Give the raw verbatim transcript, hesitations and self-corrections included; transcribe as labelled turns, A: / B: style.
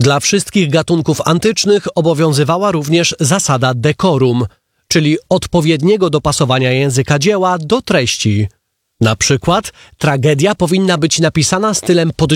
A: Dla wszystkich gatunków antycznych obowiązywała również zasada decorum, czyli odpowiedniego dopasowania języka dzieła do treści. Na przykład tragedia powinna być napisana stylem pod